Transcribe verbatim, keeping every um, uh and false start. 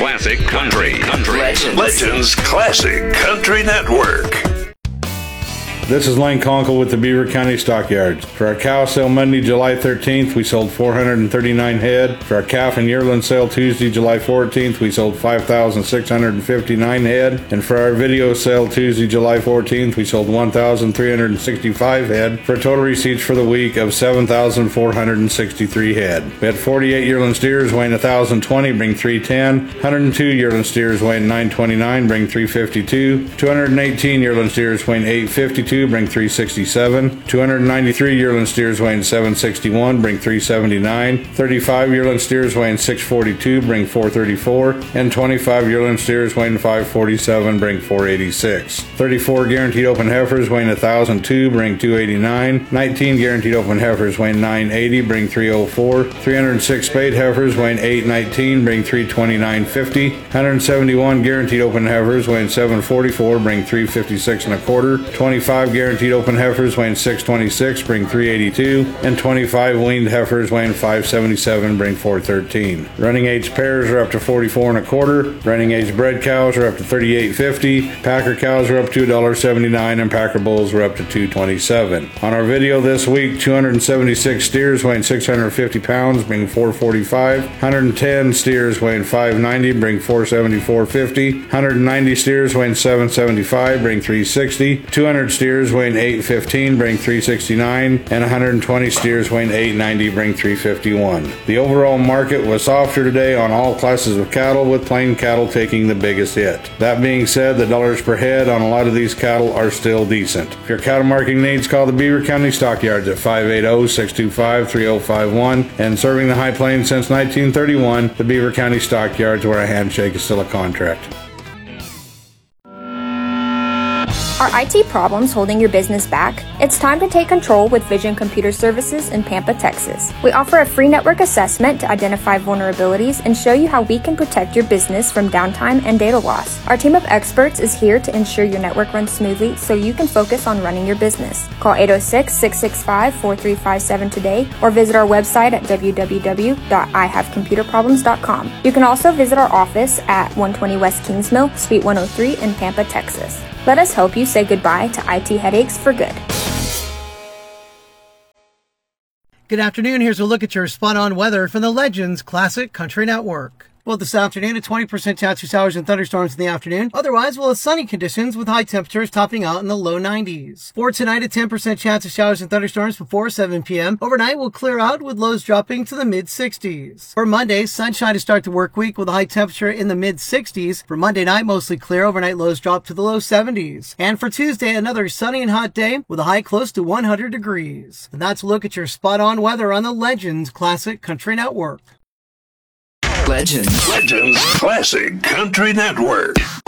Classic Country. Country. Legends. Legends Classic Country Network. This is Lane Conkle with the Beaver County Stockyards. For our cow sale Monday, July thirteenth, we sold four hundred thirty-nine head. For our calf and yearling sale Tuesday, July fourteenth, we sold five thousand six hundred fifty-nine head. And for our video sale Tuesday, July fourteenth, we sold one thousand three hundred sixty-five head for total receipts for the week of seven thousand four hundred sixty-three head. We had forty-eight yearling steers weighing one thousand twenty, bring three ten. one hundred two yearling steers weighing nine twenty-nine, bring three fifty-two. two hundred eighteen yearling steers weighing eight fifty-two, bring three sixty-seven. two hundred ninety-three yearling steers weighing seven sixty-one, bring three seventy-nine. thirty-five yearling steers weighing six forty-two, bring four thirty-four. And twenty-five yearling steers weighing five forty-seven, bring four eighty-six. thirty-four guaranteed open heifers weighing one thousand two, bring two eighty-nine. nineteen guaranteed open heifers weighing nine eighty, bring three oh four. three hundred six spade heifers weighing eight nineteen, bring three twenty-nine fifty. one hundred seventy-one guaranteed open heifers weighing seven forty-four, bring three fifty-six and a quarter. twenty-five guaranteed open heifers weighing six twenty-six, bring three eighty-two. And twenty-five weaned heifers weighing five seventy-seven, bring four thirteen. Running age pairs are up to forty-four and a quarter. Running age bred cows are up to thirty-eight fifty. Packer cows are up to one seventy-nine, and Packer bulls are up to two twenty-seven. On our video this week, two hundred seventy-six steers weighing six hundred fifty pounds, bring four forty-five. one hundred ten steers weighing five ninety, bring four seventy-four fifty. one hundred ninety steers weighing seven seventy-five, bring three sixty. two hundred steers weighing eight fifteen, bring three sixty-nine. And one hundred twenty steers weighing eight ninety, bring three fifty-one. The overall market was softer today on all classes of cattle, with plain cattle taking the biggest hit. That being said, the dollars per head on a lot of these cattle are still decent. If your cattle marketing needs, call the Beaver County Stockyards at five eight zero, six two five, three zero five one. And serving the High Plains since nineteen thirty-one, the Beaver County Stockyards, where a handshake is still a contract. Are I T problems holding your business back? It's time to take control with Vision Computer Services in Pampa, Texas. We offer a free network assessment to identify vulnerabilities and show you how we can protect your business from downtime and data loss. Our team of experts is here to ensure your network runs smoothly so you can focus on running your business. Call eight oh six, six six five, four three five seven today or visit our website at w w w dot i have computer problems dot com. You can also visit our office at one twenty West Kingsmill, Suite one oh three in Pampa, Texas. Let us help you say goodbye to I T headaches for good. Good afternoon. Here's a look at your spot-on weather from the Legends Classic Country Network. Well, this afternoon, a twenty percent chance of showers and thunderstorms in the afternoon. Otherwise, we'll have sunny conditions with high temperatures topping out in the low nineties. For tonight, a ten percent chance of showers and thunderstorms before seven p m Overnight, we'll clear out with lows dropping to the mid sixties. For Monday, sunshine to start the work week with a high temperature in the mid sixties. For Monday night, mostly clear. Overnight lows drop to the low seventies. And for Tuesday, another sunny and hot day with a high close to one hundred degrees. And that's a look at your spot-on weather on the Legends Classic Country Network. Legends. Legends Classic Country Network.